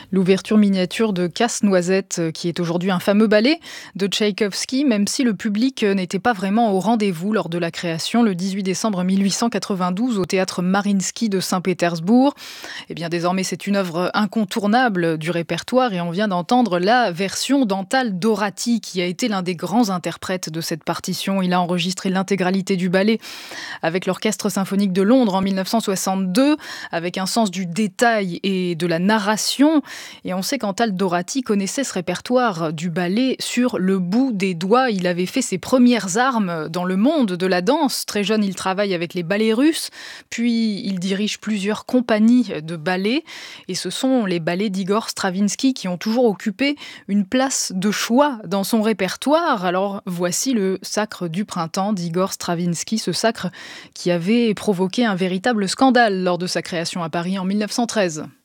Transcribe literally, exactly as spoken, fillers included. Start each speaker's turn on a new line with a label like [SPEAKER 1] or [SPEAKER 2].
[SPEAKER 1] L'ouverture miniature de Casse-Noisette, qui est aujourd'hui un fameux ballet de Tchaïkovski, même si le public n'était pas vraiment au rendez-vous lors de la création le dix-huit décembre mille huit cent quatre-vingt-douze au théâtre Mariinsky de Saint-Pétersbourg. Eh bien, désormais, c'est une œuvre incontournable du répertoire et on vient d'entendre la version d'Antal Dorati, qui a été l'un des grands interprètes de cette partition. Il a enregistré l'intégralité du ballet avec l'Orchestre symphonique de Londres en mille neuf cent soixante-deux, avec un sens du détail et de la narration. Et on sait qu'Antal Dorati connaissait ce répertoire du ballet sur le bout des doigts. Il avait fait ses premières armes dans le monde de la danse. Très jeune, il travaille avec les ballets russes, puis il dirige plusieurs compagnies de ballet. Et ce sont les ballets d'Igor Stravinsky qui ont toujours occupé une place de choix dans son répertoire. Alors voici le Sacre du printemps d'Igor Stravinsky, ce sacre qui avait provoqué un véritable scandale lors de sa création à Paris en mille neuf cent treize.